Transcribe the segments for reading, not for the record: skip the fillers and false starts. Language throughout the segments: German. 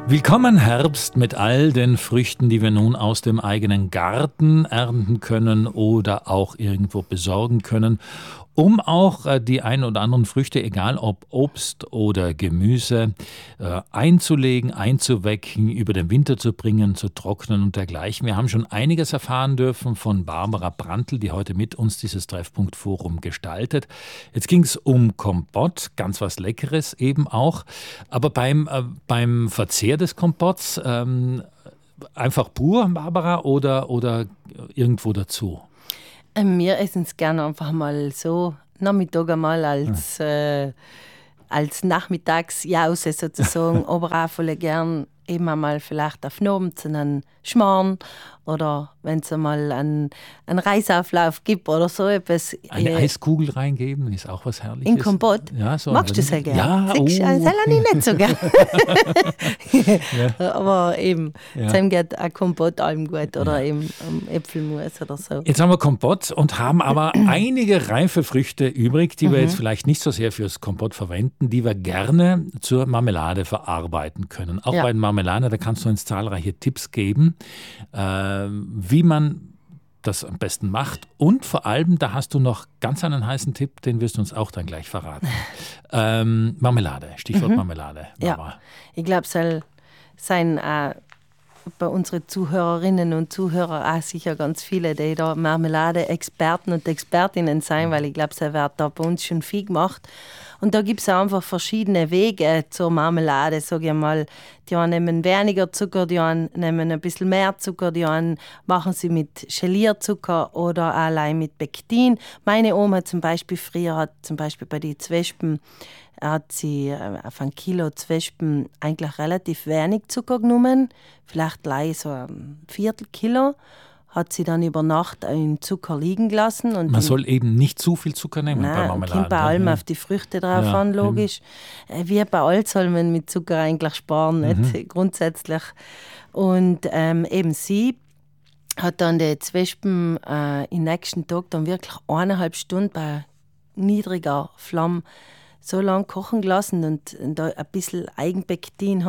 Willkommen Herbst mit all den Früchten, die wir nun aus dem eigenen Garten ernten können oder auch irgendwo besorgen können, um auch die ein oder anderen Früchte, egal ob Obst oder Gemüse, einzulegen, einzuwecken, über den Winter zu bringen, zu trocknen und dergleichen. Wir haben schon einiges erfahren dürfen von Barbara Brandl, die heute mit uns dieses Treffpunkt-Forum gestaltet. Jetzt ging es um Kompott, ganz was Leckeres eben auch. Aber beim Verzehr des Kompotts einfach pur, Barbara, oder irgendwo dazu? Wir essen es gerne einfach mal so, Nachmittag einmal als Nachmittagsjause sozusagen, aber auch voll gern eben einmal vielleicht auf den Abend einen Schmarrn oder wenn es einmal einen Reisauflauf gibt oder so etwas. Eine Eiskugel reingeben, ist auch was Herrliches. In Kompott? Ja, so magst du sehr gerne? Ja, das habe ich nicht so gern. Ja. Aber eben, zusammen geht ein Kompott allem gut oder eben Äpfelmus oder so. Jetzt haben wir Kompott und haben aber einige reife Früchte übrig, die wir jetzt vielleicht nicht so sehr fürs Kompott verwenden, die wir gerne zur Marmelade verarbeiten können. Auch bei der Marmelade, da kannst du uns zahlreiche Tipps geben, wie man das am besten macht. Und vor allem, da hast du noch ganz einen heißen Tipp, den wirst du uns auch dann gleich verraten. Marmelade, Stichwort Marmelade. Ja, ich glaube, es soll sein bei unseren Zuhörerinnen und Zuhörern auch sicher ganz viele, die da Marmelade-Experten und Expertinnen sein, weil ich glaube, es wird da bei uns schon viel gemacht. Und da gibt es einfach verschiedene Wege zur Marmelade, sage ich mal. Die einen nehmen weniger Zucker, die anderen nehmen ein bisschen mehr Zucker, die anderen machen sie mit Gelierzucker oder allein mit Pektin. Meine Oma zum Beispiel früher hat zum Beispiel bei den Zwespen hat sie auf ein Kilo Zwespen eigentlich relativ wenig Zucker genommen, vielleicht gleich so ein Viertelkilo. Hat sie dann über Nacht in Zucker liegen gelassen. Und man soll eben nicht zu viel Zucker nehmen bei Marmelade. Kommt bei allem auf die Früchte drauf an, logisch. Wie bei allem soll man mit Zucker eigentlich sparen, nicht grundsätzlich. Und eben sie hat dann die Zwespen im nächsten Tag dann wirklich 1,5 Stunden bei niedriger Flamme so lange kochen gelassen und da ein bisschen Eigenpektin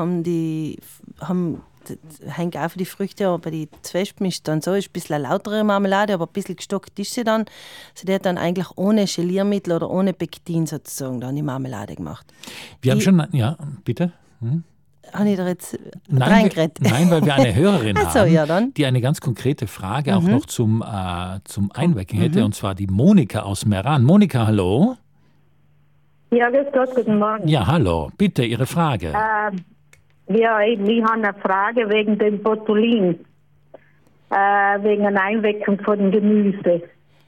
hängt auch für die Früchte, aber bei den Zwespen ist dann so, ist ein bisschen eine lautere Marmelade, aber ein bisschen gestockt ist sie dann. Also die hat dann eigentlich ohne Geliermittel oder ohne Pektin sozusagen dann die Marmelade gemacht. Wir haben schon, ja, bitte. Habe ich da jetzt reingeredet? Nein, weil wir eine Hörerin haben, die eine ganz konkrete Frage auch noch zum Einwecken hätte, und zwar die Monika aus Meran. Monika, hallo. Ja, grüß Gott, guten Morgen. Ja, hallo. Bitte, Ihre Frage. Ich habe eine Frage wegen dem Botulin, wegen dem Einwecken von dem Gemüse.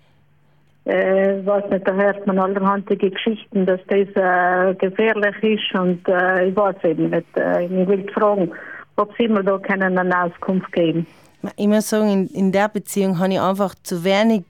Weiß nicht, da hört man allerhandige Geschichten, dass das gefährlich ist und ich weiß eben nicht. Ich will fragen, ob Sie mir da eine Auskunft geben. Ich muss sagen, in der Beziehung habe ich einfach zu wenig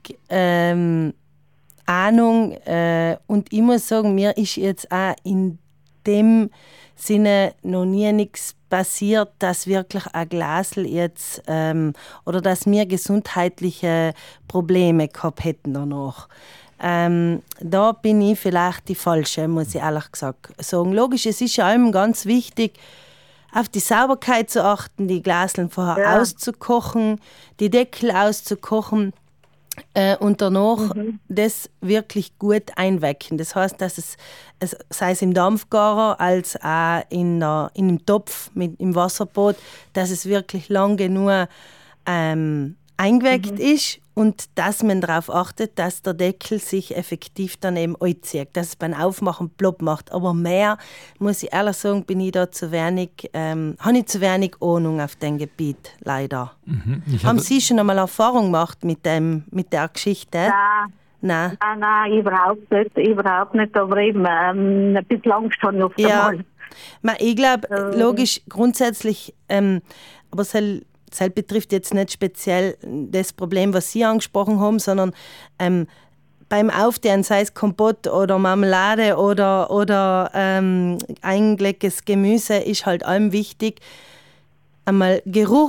Ahnung und ich muss sagen, mir ist jetzt auch in dem Sinne noch nie nichts passiert, dass wirklich ein Glasl jetzt oder dass wir gesundheitliche Probleme gehabt hätten danach. Da bin ich vielleicht die Falsche, muss ich ehrlich gesagt sagen. Logisch, es ist ja allem ganz wichtig, auf die Sauberkeit zu achten, die Glaseln vorher auszukochen, die Deckel auszukochen. Und danach das wirklich gut einwecken. Das heißt, dass es sei es im Dampfgarer als auch in einem Topf im Wasserbad, dass es wirklich lang genug eingeweckt ist und dass man darauf achtet, dass der Deckel sich effektiv dann eben einzieht, dass es beim Aufmachen plopp macht. Aber mehr, muss ich ehrlich sagen, bin ich da habe ich zu wenig Ahnung auf dem Gebiet, leider. Haben Sie schon einmal Erfahrung gemacht mit der Geschichte? Nein, überhaupt nicht, aber eben ein bisschen Angst habe ich oft einmal. Ich glaube, logisch, grundsätzlich, aber es betrifft jetzt nicht speziell das Problem, was Sie angesprochen haben, sondern beim Auftauen, sei es Kompott oder Marmelade oder eingelegtes Gemüse, ist halt allem wichtig, einmal Geruch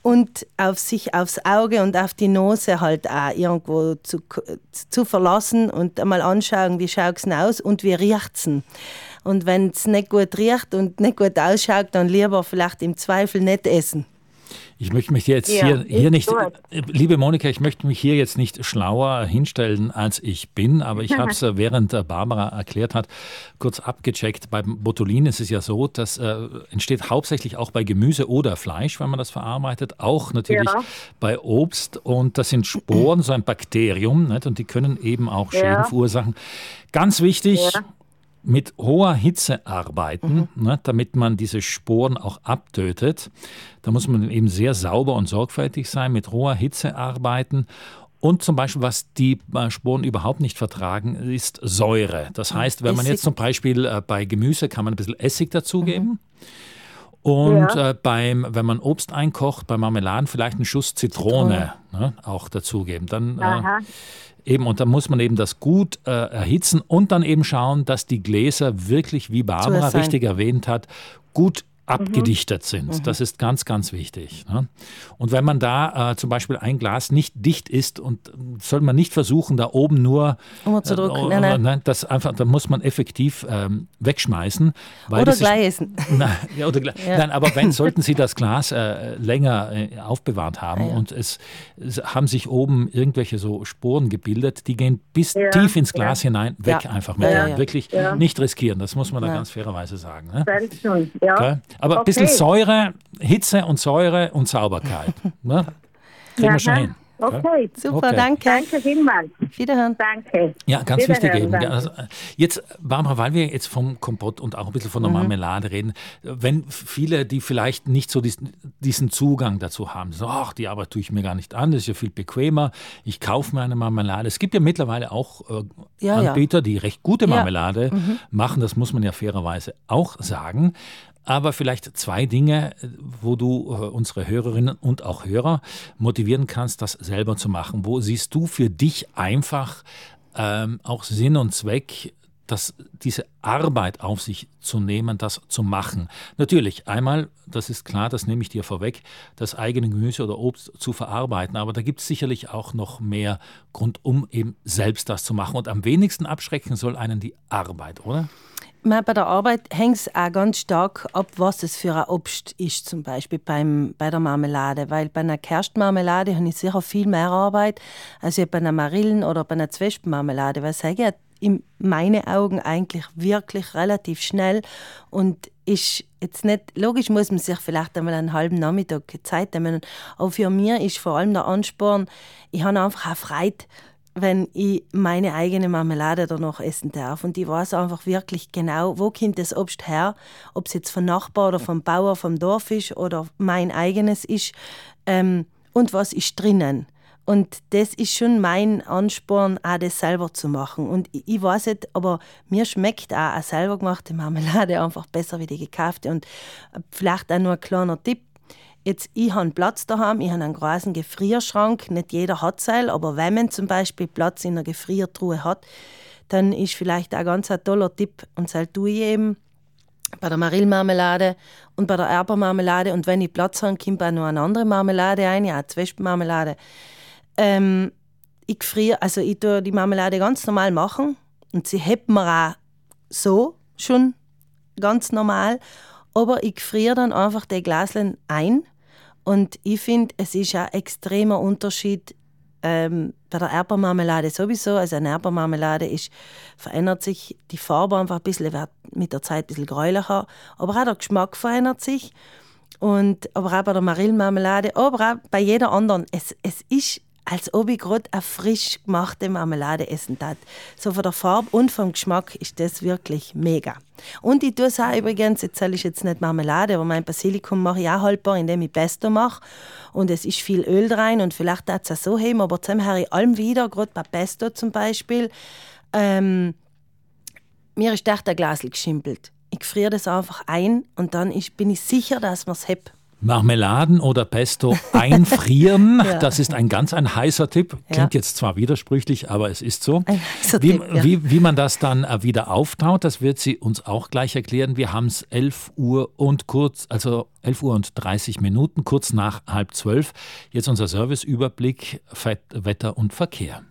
und auf sich aufs Auge und auf die Nase halt auch irgendwo zu verlassen und einmal anschauen, wie schaut es denn aus und wie riecht es denn. Und wenn es nicht gut riecht und nicht gut ausschaut, dann lieber vielleicht im Zweifel nicht essen. Ich möchte mich jetzt hier nicht, liebe Monika, ich möchte mich hier jetzt nicht schlauer hinstellen, als ich bin, aber ich habe es, während Barbara erklärt hat, kurz abgecheckt. Beim Botulin ist es ja so, das entsteht hauptsächlich auch bei Gemüse oder Fleisch, wenn man das verarbeitet, auch natürlich bei Obst, und das sind Sporen, so ein Bakterium, nicht? Und die können eben auch Schäden verursachen. Ganz wichtig, mit hoher Hitze arbeiten, ne, damit man diese Sporen auch abtötet. Da muss man eben sehr sauber und sorgfältig sein, mit hoher Hitze arbeiten. Und zum Beispiel, was die Sporen überhaupt nicht vertragen, ist Säure. Das heißt, wenn man jetzt zum Beispiel bei Gemüse, kann man ein bisschen Essig dazugeben. Und wenn man Obst einkocht, bei Marmeladen vielleicht einen Schuss Zitrone. Ne, auch dazugeben. Dann und dann muss man eben das gut erhitzen und dann eben schauen, dass die Gläser wirklich, wie Barbara richtig erwähnt hat, gut abgedichtet sind. Das ist ganz, ganz wichtig. Ne? Und wenn man da zum Beispiel ein Glas nicht dicht ist, und soll man nicht versuchen, da oben nur umzudrücken. Nein, das einfach, da muss man effektiv wegschmeißen. Weil oder gleich essen. Nein, aber sollten Sie das Glas länger aufbewahrt haben und es haben sich oben irgendwelche so Sporen gebildet, die gehen bis tief ins Glas hinein, weg einfach mit dem. Wirklich nicht riskieren, das muss man da ganz fairerweise sagen. Ne? Okay? Aber ein bisschen Säure, Hitze und Säure und Sauberkeit. Ne? Kriegen wir schon hin. Okay, super, danke. Danke vielmals. Wiederhören. Danke. Ja, ganz wichtig eben. Danke. Also jetzt, Barbara, weil wir jetzt vom Kompott und auch ein bisschen von der Marmelade reden, wenn viele, die vielleicht nicht so diesen Zugang dazu haben, so, ach, die Arbeit tue ich mir gar nicht an, das ist ja viel bequemer, ich kaufe mir eine Marmelade. Es gibt ja mittlerweile auch Anbieter, die recht gute Marmelade machen, das muss man ja fairerweise auch sagen. Aber vielleicht 2 Dinge, wo du unsere Hörerinnen und auch Hörer motivieren kannst, das selber zu machen. Wo siehst du für dich einfach auch Sinn und Zweck, diese Arbeit auf sich zu nehmen, das zu machen? Natürlich, einmal, das ist klar, das nehme ich dir vorweg, das eigene Gemüse oder Obst zu verarbeiten. Aber da gibt es sicherlich auch noch mehr Grund, um eben selbst das zu machen. Und am wenigsten abschrecken soll einen die Arbeit, oder? Bei der Arbeit hängt es auch ganz stark ab, was es für ein Obst ist, zum Beispiel bei der Marmelade. Weil bei einer Gerstenmarmelade habe ich sicher viel mehr Arbeit als bei einer Marillen- oder bei einer Zwespenmarmelade. Weil es geht in meinen Augen eigentlich wirklich relativ schnell und ist jetzt nicht, logisch muss man sich vielleicht einmal einen halben Nachmittag Zeit nehmen, aber für mich ist vor allem der Ansporn, ich habe einfach auch Freude, wenn ich meine eigene Marmelade danach essen darf. Und ich weiß einfach wirklich genau, wo kommt das Obst her, ob es jetzt vom Nachbar oder vom Bauer vom Dorf ist oder mein eigenes ist, und was ist drinnen. Und das ist schon mein Ansporn, auch das selber zu machen. Und ich weiß nicht, aber mir schmeckt auch eine selber gemachte Marmelade einfach besser wie die gekaufte. Und vielleicht auch nur ein kleiner Tipp. Jetzt, ich habe Platz daheim, ich habe einen großen Gefrierschrank, nicht jeder hat es, aber wenn man zum Beispiel Platz in der Gefriertruhe hat, dann ist vielleicht ein ganz toller Tipp, und das tue ich eben bei der Marillenmarmelade und bei der Erdbeermarmelade, und wenn ich Platz habe, kommt auch noch eine andere Marmelade rein, ja, Zwespenmarmelade. Ich gefriere, also ich tue die Marmelade ganz normal machen und sie hebt mir auch so schon ganz normal, aber ich friere dann einfach die Gläschen ein. Und ich finde, es ist ein extremer Unterschied bei der Erdbeermarmelade sowieso. Also eine Erdbeermarmelade verändert sich die Farbe einfach ein bisschen, wird mit der Zeit ein bisschen gräulicher. Aber auch der Geschmack verändert sich. Aber auch bei der Marillenmarmelade, aber auch bei jeder anderen. Es ist, als ob ich gerade eine frisch gemachte Marmelade essen darf. So von der Farbe und vom Geschmack ist das wirklich mega. Und ich tue es auch übrigens, jetzt soll ich jetzt nicht Marmelade, aber mein Basilikum mache ich auch haltbar, indem ich Pesto mache. Und es ist viel Öl rein und vielleicht darf es auch so heben, aber zusammen habe ich allem wieder, gerade bei Pesto zum Beispiel, mir ist echt ein Glas geschimpelt. Ich friere das einfach ein und dann bin ich sicher, dass man es hebt. Marmeladen oder Pesto einfrieren, das ist ein heißer Tipp. Klingt jetzt zwar widersprüchlich, aber es ist so. Ein heißer Tipp, wie man das dann wieder auftaut, das wird sie uns auch gleich erklären. Wir haben es 11 Uhr und 30 Minuten, kurz nach 11:30. Jetzt unser Serviceüberblick, Wetter und Verkehr.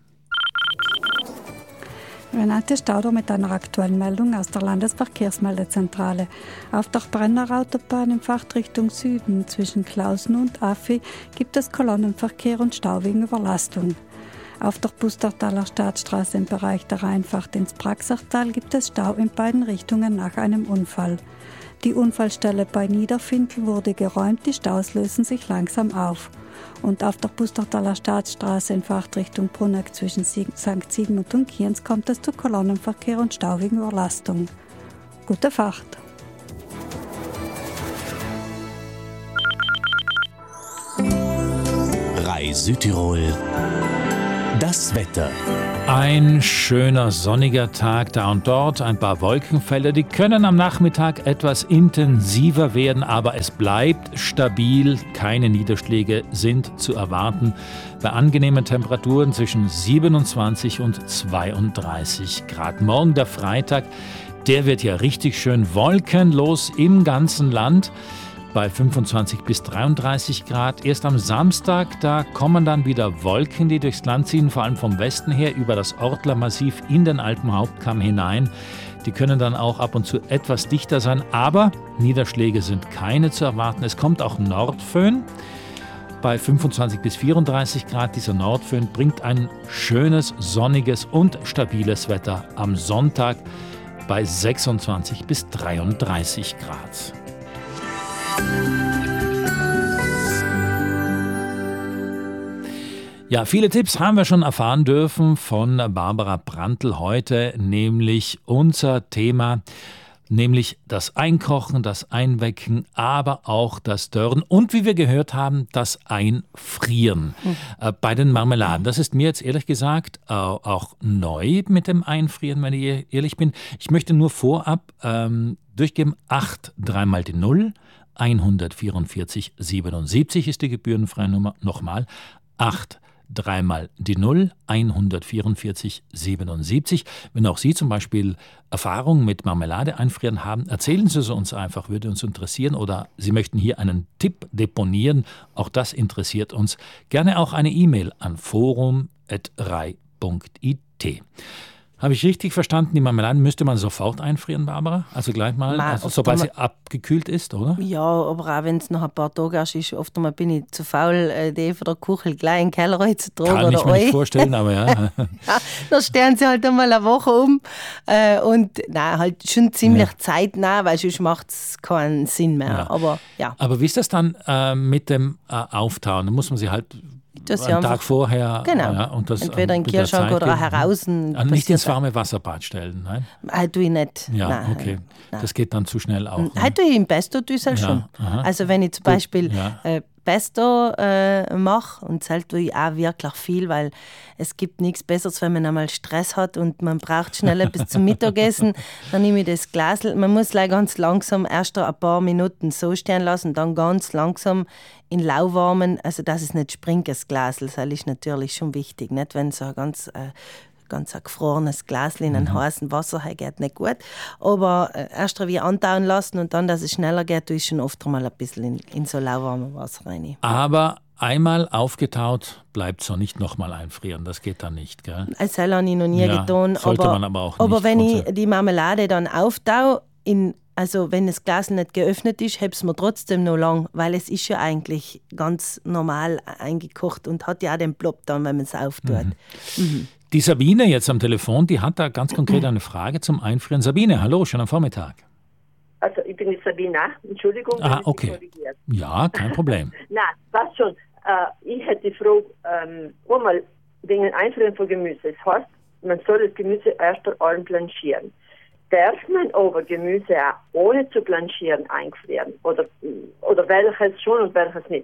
Renate Stauder mit einer aktuellen Meldung aus der Landesverkehrsmeldezentrale. Auf der Brennerautobahn in Fahrtrichtung Süden zwischen Klausen und Affi gibt es Kolonnenverkehr und Stau wegen Überlastung. Auf der Pustertaler Staatsstraße im Bereich der Rheinfahrt ins Praxachtal gibt es Stau in beiden Richtungen nach einem Unfall. Die Unfallstelle bei Niederfindl wurde geräumt, die Staus lösen sich langsam auf. Und auf der Pustertaler Staatsstraße in Fahrtrichtung Bruneck zwischen St. Sigmund und Kienz kommt es zu Kolonnenverkehr und Stau wegen Überlastung. Gute Fahrt! Rai Südtirol. Das Wetter. Ein schöner sonniger Tag da und dort, ein paar Wolkenfelder, die können am Nachmittag etwas intensiver werden, aber es bleibt stabil, keine Niederschläge sind zu erwarten. Bei angenehmen Temperaturen zwischen 27 und 32 Grad. Morgen der Freitag, der wird ja richtig schön wolkenlos im ganzen Land. Bei 25 bis 33 Grad. Erst am Samstag, da kommen dann wieder Wolken, die durchs Land ziehen, vor allem vom Westen her über das Ortler-Massiv in den Alpenhauptkamm hinein. Die können dann auch ab und zu etwas dichter sein, aber Niederschläge sind keine zu erwarten. Es kommt auch Nordföhn. Bei 25 bis 34 Grad, dieser Nordföhn bringt ein schönes, sonniges und stabiles Wetter am Sonntag bei 26 bis 33 Grad. Ja, viele Tipps haben wir schon erfahren dürfen von Barbara Brandl heute, nämlich unser Thema, nämlich das Einkochen, das Einwecken, aber auch das Dörren und, wie wir gehört haben, das Einfrieren bei den Marmeladen. Das ist mir jetzt ehrlich gesagt auch neu mit dem Einfrieren, wenn ich ehrlich bin. Ich möchte nur vorab durchgeben, 8 3 die 0, 144 77 ist die gebührenfreie Nummer. Nochmal, 8 3 die 0, 144 77. Wenn auch Sie zum Beispiel Erfahrungen mit Marmelade einfrieren haben, erzählen Sie es uns einfach, würde uns interessieren. Oder Sie möchten hier einen Tipp deponieren, auch das interessiert uns. Gerne auch eine E-Mail an forum@rai.it. Habe ich richtig verstanden, die Marmeladen müsste man sofort einfrieren, Barbara? Also gleich mal, sobald sie abgekühlt ist, oder? Ja, aber auch wenn es nach ein paar Tagen ist, oft einmal bin ich zu faul, die von der Kuchel gleich in den Keller reinzutragen. Kann ich mir nicht vorstellen, aber ja. Ja, dann stehen sie halt einmal eine Woche um und halt schon ziemlich zeitnah, weil sonst macht es keinen Sinn mehr. Ja. Aber wie ist das dann mit dem Auftauen? Da muss man sie halt einen Tag vorher. Genau. Ja, und das entweder in den Kühlschrank oder auch heraus. Nicht ins warme Wasserbad stellen, nein? Halt tue ich nicht. Ja, nein, okay. Nein. Das geht dann zu schnell auch. Halt tue ich im Pesto schon. Aha. Also wenn ich zum Beispiel Pesto mache, und das tue ich auch wirklich viel, weil es gibt nichts Besseres, wenn man einmal Stress hat und man braucht schnell etwas zum Mittagessen, dann nehme ich das Glas. Man muss gleich ganz langsam erst ein paar Minuten so stehen lassen, dann ganz langsam in lauwarmen, also dass es nicht springt, das Glas. Das ist natürlich schon wichtig, nicht? Wenn so ein ganz ein gefrorenes Glas in einem heißen Wasser geht nicht gut. Aber erst wie antauen lassen und dann, dass es schneller geht, tue ich schon oft mal ein bisschen in so lauwarmes Wasser rein. Aber einmal aufgetaut, bleibt so nicht nochmal einfrieren. Das geht dann nicht, gell? Das habe ich noch nie getan. Sollte man aber auch nicht. Aber wenn ich die Marmelade dann auftaue, also wenn das Glas nicht geöffnet ist, habe ich es mir trotzdem noch lang, weil es ist ja eigentlich ganz normal eingekocht und hat ja auch den Plop dann, wenn man es auftut. Die Sabine jetzt am Telefon, die hat da ganz konkret eine Frage zum Einfrieren. Sabine, hallo, schönen Vormittag. Also ich bin die Sabine, Entschuldigung. Okay. Ja, kein Problem. Nein, passt schon. Ich hätte die Frage, einmal wegen Einfrieren von Gemüse. Das heißt, man soll das Gemüse erst einmal blanchieren. Darf man aber Gemüse auch ohne zu blanchieren einfrieren? Oder welches schon und welches nicht?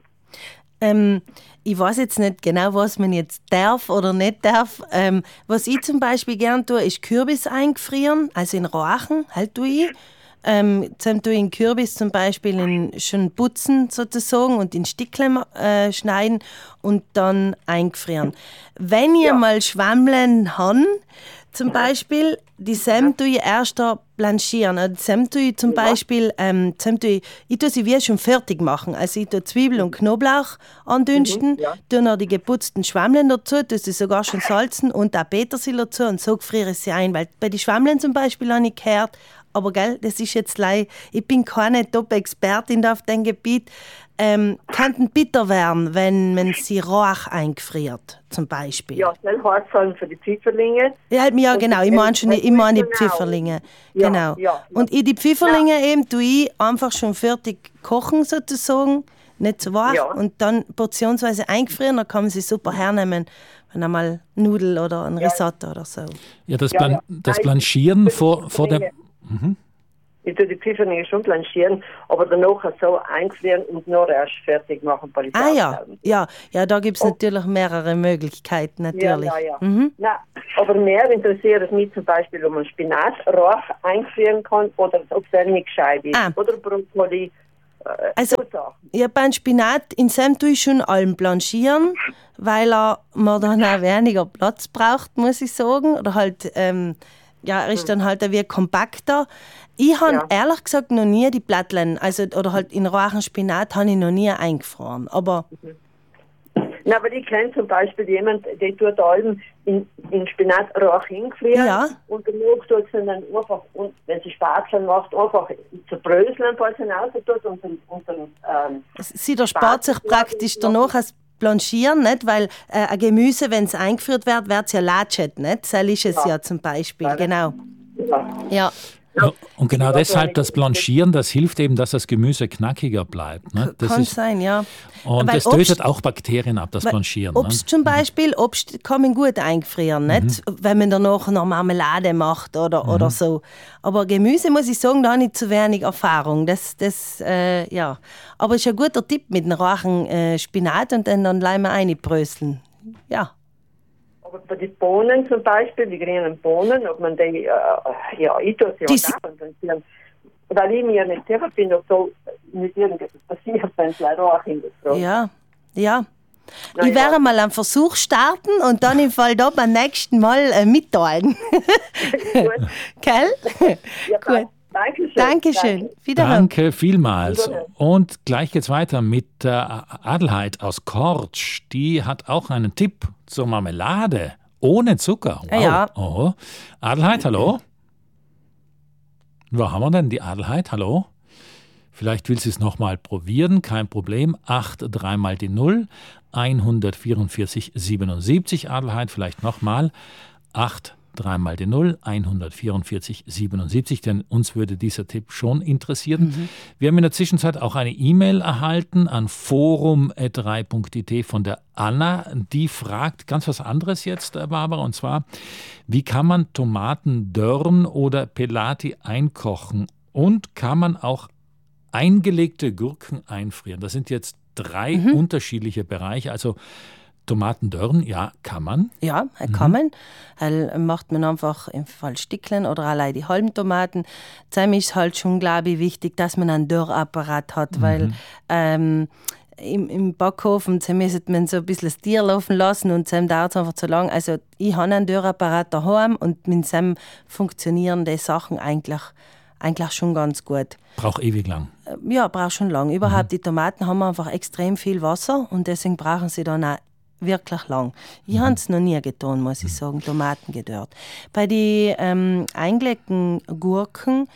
Ich weiß jetzt nicht genau, was man jetzt darf oder nicht darf. Was ich zum Beispiel gerne tue, ist Kürbis eingefrieren, also in Rachen, halt tue ich. Zum den Kürbis zum Beispiel schon putzen sozusagen und in Stückchen schneiden und dann eingefrieren. Wenn ihr mal Schwammeln habt, zum Beispiel, die Sem tue ich erst blanchieren. Die Sem tue ich zum Beispiel, ich tue sie wie schon fertig machen. Also ich tue Zwiebel und Knoblauch andünsten, tue noch die geputzten Schwammeln dazu, tue sie sogar schon salzen und auch Petersil dazu und so friere ich sie ein. Weil bei den Schwammeln zum Beispiel habe ich gehört, aber gell, das ist jetzt ich bin keine Top-Expertin auf dem Gebiet, könnten bitter werden, wenn man sie roh eingefriert, zum Beispiel. Ja, schnell hart sein für die Pfifferlinge. Ja, genau. Ich meine die Pfifferlinge. Ja, genau. Ja. Und die Pfifferlinge eben tue ich einfach schon fertig kochen sozusagen, nicht zu wach. Ja. Und dann portionsweise eingefrieren, dann kann man sie super hernehmen, wenn einmal Nudel oder ein Risotto oder so. Ja, das Blanchieren vor der... Ich tue die Pfifferlinge schon blanchieren, aber danach so eingefrieren und noch erst fertig machen. Bei Ja, da gibt es natürlich mehrere Möglichkeiten, natürlich. Ja. Nein, aber mehr interessiert es mich zum Beispiel, ob man Spinat roh einfrieren kann oder ob es nicht gescheit ist. Oder Brokkoli. Beim Spinat in Sem tue ich schon allem blanchieren, weil man dann auch weniger Platz braucht, muss ich sagen. Oder halt, ist dann halt wie kompakter. Ich habe ehrlich gesagt noch nie die Blättchen, oder halt in rohen Spinat, habe ich noch nie eingefroren. Aber aber ich kenne zum Beispiel jemanden, der tut allem in Spinat roh hingefrieren und danach tut sie dann einfach, wenn sie Spätzle macht, einfach zu bröseln, falls sie raus tut und sie erspart sich praktisch danach als Blanchieren, nicht? Weil ein Gemüse, wenn es eingeführt wird es ja latschet, nicht? So ist es ja zum Beispiel, genau. Ja. Ja, und genau deshalb das Blanchieren, das hilft eben, dass das Gemüse knackiger bleibt. Ne? Das kann sein, ja. Und es tötet auch Bakterien ab, das Blanchieren. Obst zum Beispiel, Obst kann man gut eingefrieren, nicht? Wenn man danach noch Marmelade macht oder so. Aber Gemüse, muss ich sagen, da habe ich zu wenig Erfahrung. Aber es ist ein guter Tipp mit einem rohen Spinat und dann gleich mal reinbröseln. Ja. Aber bei den Bohnen zum Beispiel, die grünen Bohnen, ob man die, ich tue sie auch konzentrieren. Weil ich mir nicht sicher bin, ob so mit irgendetwas passiert, wenn es leider auch in das Ja. Ich werde mal einen Versuch starten und dann im Fall da beim nächsten Mal mitteilen. Gut. Gell? Ja, gut. Dankeschön. Danke vielmals. Und gleich geht's weiter mit Adelheid aus Kortsch. Die hat auch einen Tipp zur Marmelade ohne Zucker. Wow. Ja. Oh. Adelheid, hallo? Wo haben wir denn die Adelheid? Hallo? Vielleicht will sie es nochmal probieren, kein Problem. 8 3 mal die 0, 144 77. Adelheid, vielleicht nochmal. 8 3 mal die 0, 144 77, denn uns würde dieser Tipp schon interessieren. Wir haben in der Zwischenzeit auch eine E-Mail erhalten an forum@rai.it von der Anna. Die fragt ganz was anderes jetzt, Barbara, und zwar, wie kann man Tomaten dörren oder Pelati einkochen und kann man auch eingelegte Gurken einfrieren? Das sind jetzt 3 unterschiedliche Bereiche, also Tomaten dörren, ja, kann man. Ja, kann man. Macht man einfach im Fall Stückchen oder allein die halben Tomaten. Zusammen ist halt schon, glaube ich, wichtig, dass man einen Dörrapparat hat, weil im Backofen müsste man so ein bisschen das Tier laufen lassen und dann dauert es einfach zu lang. Also ich habe einen Dörrapparat daheim und mit dem funktionieren die Sachen eigentlich schon ganz gut. Braucht ewig lang. Ja, braucht schon lang. Überhaupt die Tomaten haben einfach extrem viel Wasser und deswegen brauchen sie dann auch wirklich lang. Ich habe es noch nie getan, muss ich sagen, Tomaten gedörrt. Bei den eingelegten Gurken,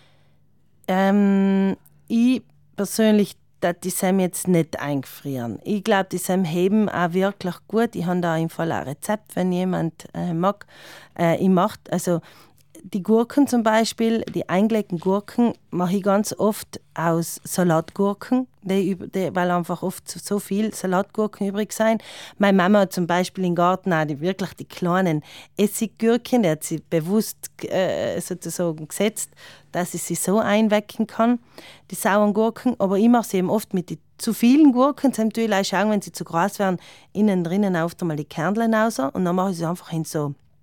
ich persönlich die Sem jetzt nicht eingefrieren. Ich glaube, die Sem heben auch wirklich gut. Ich habe da im Fall ein Rezept, wenn jemand mag. Ich mache, also die Gurken zum Beispiel, die eingelegten Gurken, mache ich ganz oft aus Salatgurken, weil einfach oft so viel Salatgurken übrig sind. Meine Mama hat zum Beispiel im Garten auch wirklich die kleinen Essiggurken, die hat sie bewusst sozusagen gesetzt, dass ich sie so einwecken kann, die sauren Gurken. Aber ich mache sie eben oft mit den zu vielen Gurken. Dann tue ich schauen, wenn sie zu groß werden, innen drinnen oft einmal die Kerneln raus und dann mache ich sie einfach in so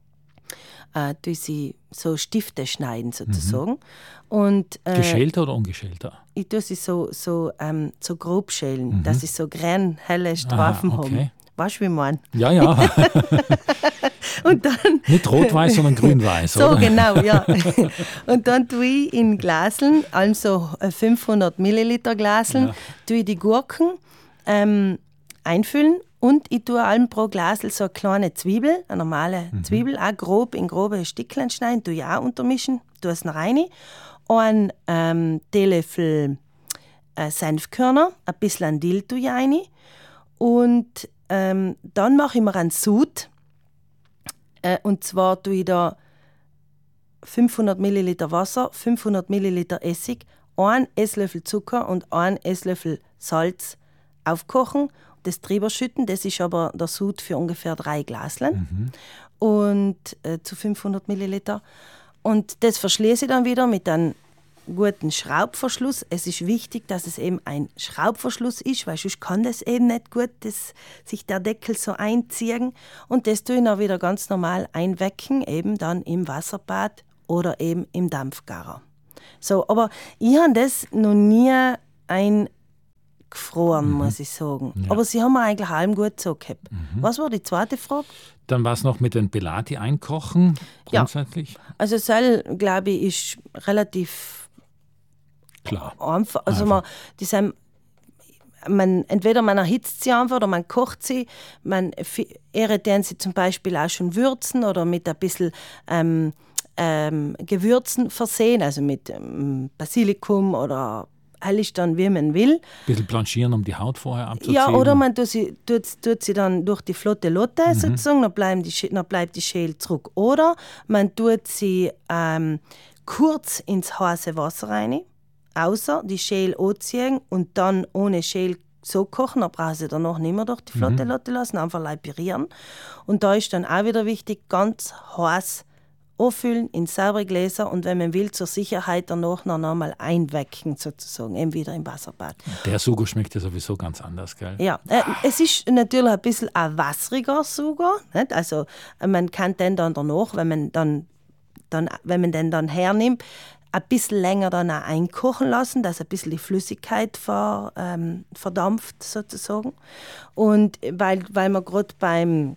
tue sie so Stifte schneiden sozusagen. Und, geschälter oder ungeschälter? Ich tue sie so grob schälen, dass sie so helle Streifen haben. Weißt du, wie ich meine? Ja, ja. Und dann, nicht rot-weiß, sondern grün-weiß, so, oder? genau, ja. Und dann tue ich in Glaseln, also 500 Milliliter Glaseln, tue ich die Gurken einfüllen und ich tue allem pro Glasel so eine kleine Zwiebel, eine normale Zwiebel, auch in grobe Stückchen schneiden, tue ich auch untermischen, tue es noch rein. Einen Teelöffel Senfkörner, ein bisschen Dill tue ich rein. Und dann mache ich mir einen Sud. Und zwar tue ich da 500 Milliliter Wasser, 500 Milliliter Essig, 1 Esslöffel Zucker und 1 Esslöffel Salz aufkochen. Das drüber schütten, das ist aber der Sud für ungefähr 3 Glaslen und zu 500 Milliliter. Und das verschließe ich dann wieder mit einem guten Schraubverschluss. Es ist wichtig, dass es eben ein Schraubverschluss ist, weil sonst kann das eben nicht gut, sich der Deckel so einziehen. Und das tue ich dann wieder ganz normal einwecken, eben dann im Wasserbad oder eben im Dampfgarer. So, aber ich habe das noch nie eingefroren, muss ich sagen. Ja. Aber sie haben mir eigentlich allem gut so gehabt. Was war die zweite Frage? Dann war es noch mit den Pelati einkochen, grundsätzlich? Ja, also Sel, glaube ich, ist relativ klar. Einfach. Also entweder man erhitzt sie einfach oder man kocht sie. Man tun sie zum Beispiel auch schon würzen oder mit ein bisschen Gewürzen versehen, also mit Basilikum oder alles dann, wie man will. Ein bisschen blanchieren, um die Haut vorher abzuziehen. Ja, oder man tut sie dann durch die flotte Lotte sozusagen, dann bleibt die Schäl zurück. Oder man tut sie kurz ins heiße Wasser rein, außer die Schäl anziehen und dann ohne Schäl so kochen, dann brauchen sie danach nicht mehr durch die flotte Lotte lassen, einfach pürieren. Und da ist dann auch wieder wichtig, ganz heiß auffüllen in saubere Gläser und wenn man will, zur Sicherheit danach noch einmal einwecken, sozusagen, eben wieder im Wasserbad. Der Sugo schmeckt ja sowieso ganz anders, gell? Ja, es ist natürlich ein bisschen ein wasseriger Sugo, nicht? Also man kann den dann danach, wenn man den dann hernimmt, ein bisschen länger dann auch einkochen lassen, dass ein bisschen die Flüssigkeit verdampft, sozusagen. Und weil wir gerade beim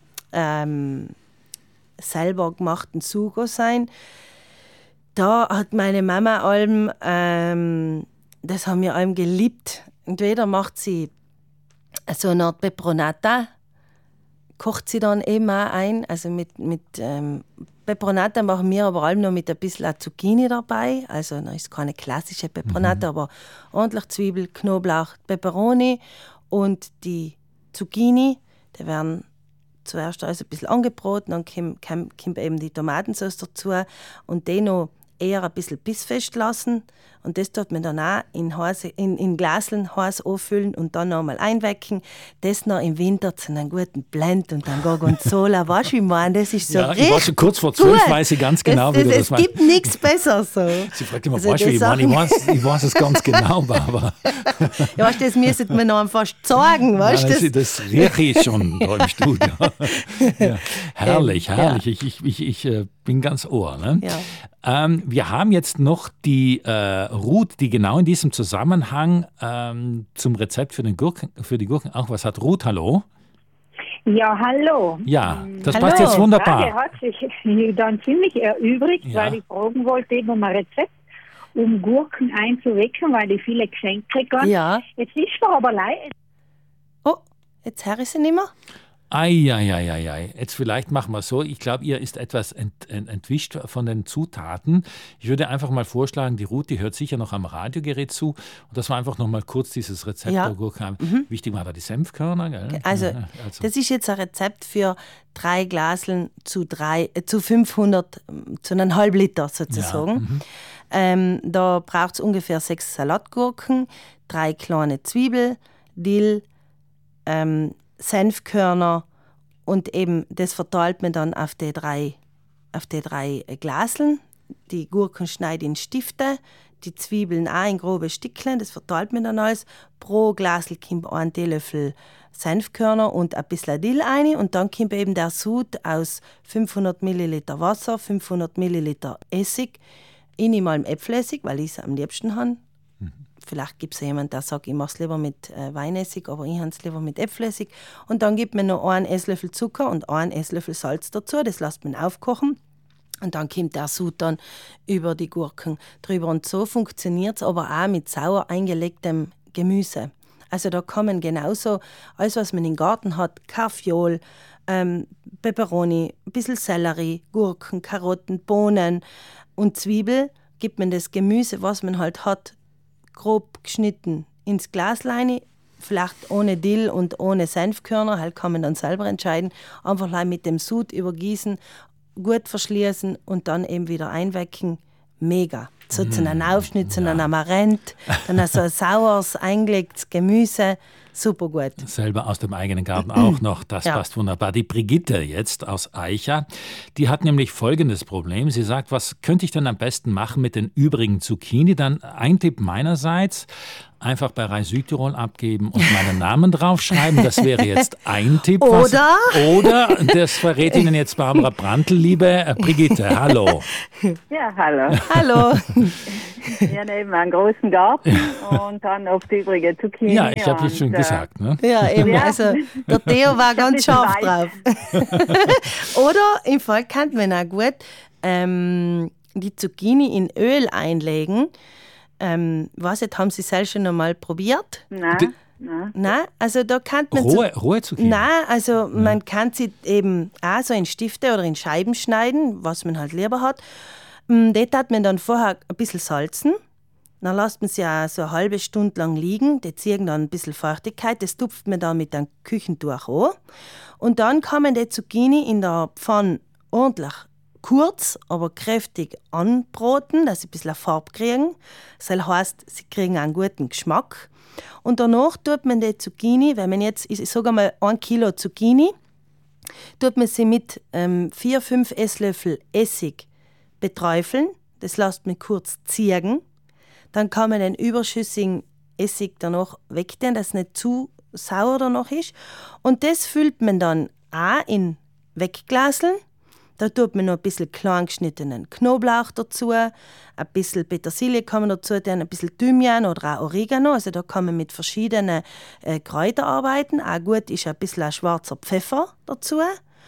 selber gemachten Sugo sein. Da hat meine Mama allem, das haben wir allem geliebt. Entweder macht sie so eine Art Peperonata, kocht sie dann eben auch ein. Also mit Peperonata machen wir aber allem noch mit ein bisschen Zucchini dabei. Also das ist keine klassische Peperonata, aber ordentlich Zwiebel, Knoblauch, Peperoni und die Zucchini, die werden zuerst alles ein bisschen angebraten, dann kommt eben die Tomatensauce dazu und den noch eher ein bisschen bissfest lassen. Und das tut man dann auch in Glaseln heiß auffüllen und dann nochmal einwecken. Das noch im Winter zu einem guten Blend und dann Gorgonzola. Weißt du, wie ich meine? Das ist so richtig. Ich war schon kurz vor 12, weiß ich ganz genau, wie du das meinst. Es gibt nichts Besseres so. Sie fragt immer, weißt du, wie ich meine? Ich weiß es ganz genau, Barbara. Ja, weißt du, das müsste man noch fast sagen. Weißt du? Das rieche ich schon da im Studio. Ja. Herrlich. Ja. Ich bin ganz ohr. Ne? Ja. Wir haben jetzt noch die Ruth, die genau in diesem Zusammenhang zum Rezept für die Gurken auch was hat. Ruth, hallo? Ja, hallo. Ja, das passt jetzt wunderbar. Die hat sich dann ziemlich erübrigt, weil ich fragen wollte, eben um ein Rezept, um Gurken einzuwickeln, weil ich viele Geschenke kriege. Ja. Jetzt ist mir aber leid. Oh, jetzt höre ich sie nicht mehr. Ei. Jetzt vielleicht machen wir es so. Ich glaube, ihr ist etwas entwischt von den Zutaten. Ich würde einfach mal vorschlagen, die Ruth, die hört sicher noch am Radiogerät zu. Und dass wir einfach noch mal kurz dieses Rezept der Gurken haben. Wichtig war da die Senfkörner. Gell? Also, das ist jetzt ein Rezept für 3 Glaseln zu 500, zu einem halb Liter sozusagen. Ja. Da braucht es ungefähr 6 Salatgurken, 3 kleine Zwiebeln, Dill, Senfkörner und eben das verteilt man dann auf die drei Glaseln. Die Gurken schneide in Stifte, die Zwiebeln auch in grobe Stückchen, das verteilt man dann alles. Pro Glasl kommt 1 Teelöffel Senfkörner und ein bisschen Dill rein und dann kommt eben der Sud aus 500 Milliliter Wasser, 500 Milliliter Essig, in mal im Äpfelessig, weil ich es am liebsten habe. Vielleicht gibt es jemanden, der sagt, ich mache es lieber mit Weinessig, aber ich habe es lieber mit Äpfelessig. Und dann gibt man noch 1 Esslöffel Zucker und 1 Esslöffel Salz dazu. Das lässt man aufkochen. Und dann kommt der Sud dann über die Gurken drüber. Und so funktioniert es aber auch mit sauer eingelegtem Gemüse. Also da kann man genauso alles, was man im Garten hat, Kaffeeol, Peperoni, ein bisschen Sellerie, Gurken, Karotten, Bohnen und Zwiebel, gibt man das Gemüse, was man halt hat, grob geschnitten ins Glas rein, vielleicht ohne Dill und ohne Senfkörner, halt kann man dann selber entscheiden, einfach mit dem Sud übergießen, gut verschließen und dann eben wieder einwecken. Mega. So zu einem Aufschnitt, zu einem Amarant, dann so ein saures, eingelegtes Gemüse. Super gut. Selber aus dem eigenen Garten auch noch, das passt wunderbar. Die Brigitte jetzt aus Aicha, die hat nämlich folgendes Problem. Sie sagt, was könnte ich denn am besten machen mit den übrigen Zucchini? Dann ein Tipp meinerseits, einfach bei Rai Südtirol abgeben und meinen Namen draufschreiben. Das wäre jetzt ein Tipp. Oder, das verrät Ihnen jetzt Barbara Brandl, liebe Brigitte, hallo. Ja, hallo. Hallo. Wir nehmen einen großen Garten und dann auf die übrige Zucchini. Ja, ich habe es schon gesagt. Ne? Ja, eben. Ja. Also der Theo war ganz scharf drauf. Oder im Fall kann man auch gut die Zucchini in Öl einlegen. Was jetzt, haben Sie selbst schon einmal probiert? Nein, also da kann man rohe Zucchini? Nein, also man kann sie eben auch so in Stifte oder in Scheiben schneiden, was man halt lieber hat. Das hat man dann vorher ein bisschen salzen. Dann lässt man sie auch so eine halbe Stunde lang liegen. Die ziehen dann ein bisschen Feuchtigkeit. Das tupft man dann mit einem Küchentuch an. Und dann kann man die Zucchini in der Pfanne ordentlich kurz, aber kräftig anbraten, dass sie ein bisschen Farbe kriegen. Das heißt, sie kriegen einen guten Geschmack. Und danach tut man die Zucchini, wenn man jetzt, ich sage mal 1 Kilo Zucchini, tut man sie mit 4-5 Esslöffel Essig beträufeln. Das lässt man kurz ziehen. Dann kann man den überschüssigen Essig danach wegtun, dass es nicht zu sauer danach ist. Und das füllt man dann auch in Wegglaseln. Da tut man noch ein bisschen klein geschnittenen Knoblauch dazu, ein bisschen Petersilie kann man dazu tun, ein bisschen Thymian oder auch Oregano. Also da kann man mit verschiedenen Kräutern arbeiten. Auch gut ist ein bisschen ein schwarzer Pfeffer dazu.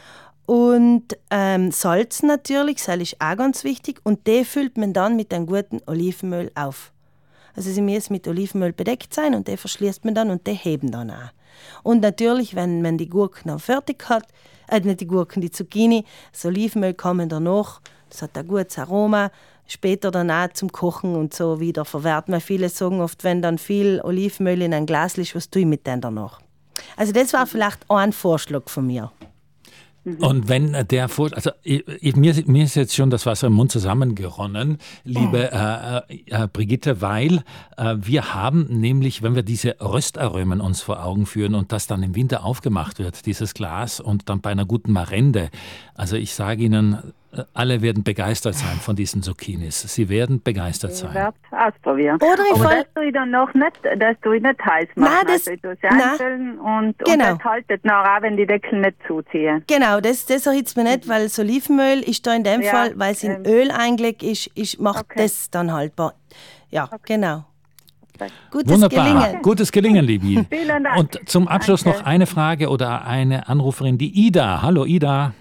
Und Salz natürlich, das ist auch ganz wichtig. Und die füllt man dann mit einem guten Olivenöl auf. Also sie müssen mit Olivenöl bedeckt sein und die verschließt man dann und die heben dann auch. Und natürlich, wenn man die Gurken dann fertig hat, nicht die Gurken, die Zucchini, das Olivenöl kann man danach, das hat ein gutes Aroma, später dann auch zum Kochen und so wieder verwehrt man. Viele sagen oft, wenn dann viel Olivenöl in ein Glas ist, was tue ich mit dem danach? Also das war vielleicht ein Vorschlag von mir. Und wenn der also mir ist jetzt schon das Wasser im Mund zusammengeronnen, liebe Brigitte, weil wir haben nämlich, wenn wir diese Röstaromen uns vor Augen führen und das dann im Winter aufgemacht wird, dieses Glas und dann bei einer guten Marende, also ich sage Ihnen, alle werden begeistert sein von diesen Zucchinis. Sie werden begeistert sein. Ich werde ausprobieren. Oder aber das tue ich dann noch nicht, das tue ich nicht heiß machen. Nein, das, also ich tue sie einstellen und das haltet nachher auch, wenn die Deckel nicht zuziehen. Genau, das erhitzt man nicht, weil das Olivenöl ist da in dem Fall, weil es in Öl eingelegt ist, macht das dann haltbar. Ja, genau. Gutes Gelingen, Liebe. Vielen Dank. Und zum Abschluss noch eine Frage oder eine Anruferin, die Ida. Hallo Ida.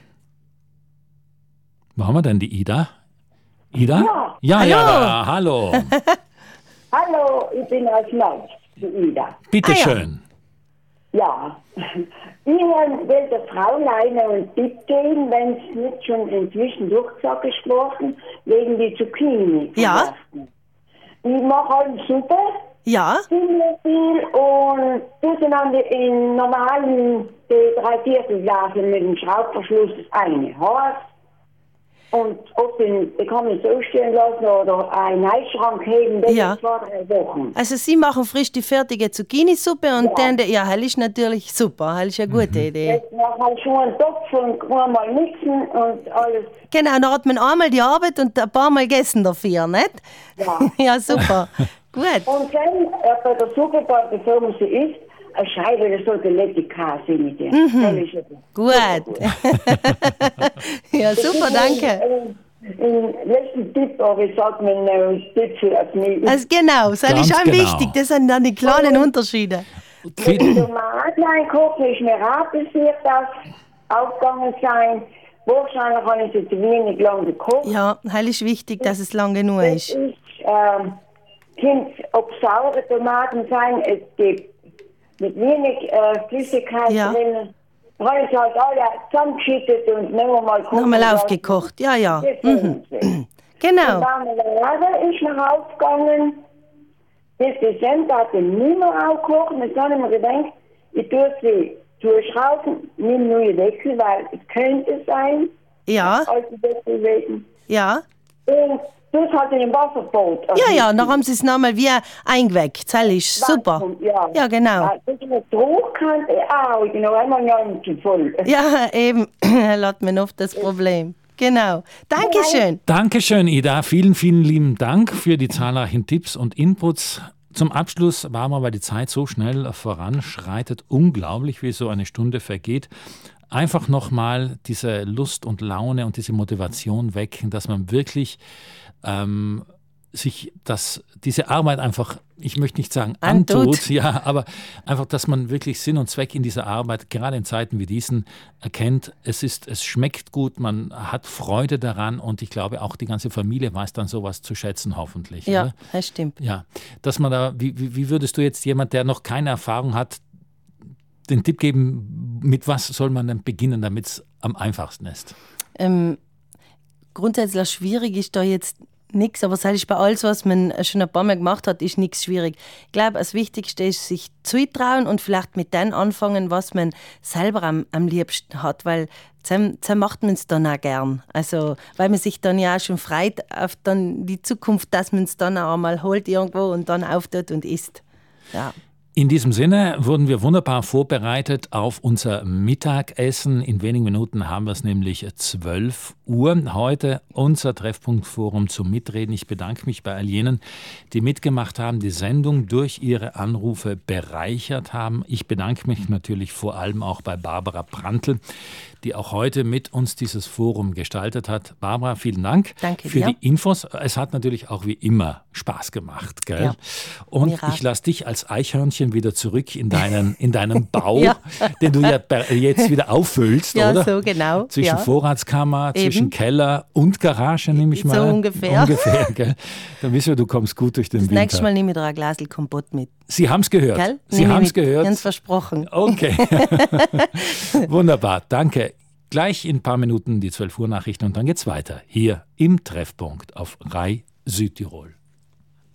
Wo haben wir denn die Ida? Ida? Ja, hallo. Hallo, ich bin aus Mainz, die Ida. Bitte schön. Ja, ich will der Frau leider und Tipp geben, wenn es nicht schon inzwischen durchgesprochen, wegen die Zucchini. Ja. Ich mache halt Suppe. Ja. Ziemlich viel und tue sie dann in normalen 3/4 Glas mit dem Schraubverschluss das eine. Heißt, Und ich kann mich so stehen lassen oder einen Eisschrank heben, das Ja. ist 2-3 Wochen. Also Sie machen frisch die fertige Zucchini-Suppe und dann, ja, das ist natürlich super, das ist eine gute Idee. Jetzt mache ich schon einen Topf und kann mal mixen und alles. Genau, dann hat man einmal die Arbeit und ein paar Mal gegessen dafür, nicht? Ja. Ja, super. Gut. Und dann bei der Suppe, bevor man sie isst, eine Scheibe, das sollte Lettigkäse mit dem. Gut. Ja, super, danke. Im letzten Tipp, aber ich sage mir einen Tipp für das Mehl. Also genau, das Ganz ist auch genau. wichtig, das sind dann die kleinen Unterschiede. Wenn die Tomaten einkochen, ist mir auch passiert, dass aufgegangen sein. Wahrscheinlich habe ich sie zu wenig lang gekocht. Ja, das ist wichtig, dass es lang genug Das ist. ist, Kind, ob saure Tomaten sein, es gibt mit wenig Flüssigkeit Ja. drin. Dann habe ich halt alle zusammengeschüttet und nochmal kochen Nochmal lassen. aufgekocht, ja, ja. Das ist es. Genau. Die Marmelade ist noch aufgegangen. Das Dezember hat ich nicht mehr aufgekocht. Und dann habe ich mir gedacht, ich tue sie durchraufen, nimm nur den Deckel, weil es könnte sein, Ja, alte Deckel wegen. ja. Und das hat in dem Wasserboot. Ja, ja, dann haben sie es nochmal wie eingeweckt. Das ist super. Ja, genau. Das ist eine Druckkante auch, genau, einmal nicht zu voll. Ja, eben, hat man oft das Problem. Genau. Dankeschön. Dankeschön, Ida. Vielen, vielen lieben Dank für die zahlreichen Tipps und Inputs. Zum Abschluss, Barbara, weil die Zeit so schnell voranschreitet, unglaublich, wie so eine Stunde vergeht. Einfach nochmal diese Lust und Laune und diese Motivation wecken, dass man wirklich sich diese Arbeit einfach, ich möchte nicht sagen antut, ja, aber einfach, dass man wirklich Sinn und Zweck in dieser Arbeit, gerade in Zeiten wie diesen, erkennt. Es schmeckt gut, man hat Freude daran und ich glaube auch die ganze Familie weiß dann sowas zu schätzen, hoffentlich. Ja, oder? das stimmt. Ja, dass man da, wie würdest du jetzt jemand, der noch keine Erfahrung hat, den Tipp geben, mit was soll man denn beginnen, damit es am einfachsten ist? Grundsätzlich schwierig ist da jetzt nichts, aber das ist bei alles, was man schon ein paar Mal gemacht hat, ist nichts schwierig. Ich glaube, das Wichtigste ist, sich zutrauen und vielleicht mit dem anfangen, was man selber am liebsten hat, weil dann macht man es dann auch gern. Also, weil man sich dann ja auch schon freut auf dann die Zukunft, dass man es dann auch einmal holt irgendwo und dann auftut und isst. Ja. In diesem Sinne wurden wir wunderbar vorbereitet auf unser Mittagessen. In wenigen Minuten haben wir es nämlich 12 Uhr. Heute unser Treffpunktforum zum Mitreden. Ich bedanke mich bei all jenen, die mitgemacht haben, die Sendung durch ihre Anrufe bereichert haben. Ich bedanke mich natürlich vor allem auch bei Barbara Prantl, die auch heute mit uns dieses Forum gestaltet hat. Barbara, vielen Dank für die Infos. Es hat natürlich auch wie immer Spaß gemacht. Gell? Ja. Und ich lasse dich als Eichhörnchen wieder zurück in deinen Bau, den du ja jetzt wieder auffüllst, oder? Ja, so genau. Zwischen Vorratskammer, zwischen Keller und Garage, nehme ich mal. So ungefähr. Gell? Dann wissen wir, du kommst gut durch den Winter. Das nächste Mal nehme ich dir ein Glas Kompott mit. Sie haben es gehört. Gell? Sie haben es gehört. Ganz versprochen. Okay. Wunderbar, danke. Gleich in ein paar Minuten die 12 Uhr Nachrichten und dann geht's weiter. Hier im Treffpunkt auf RAI Südtirol.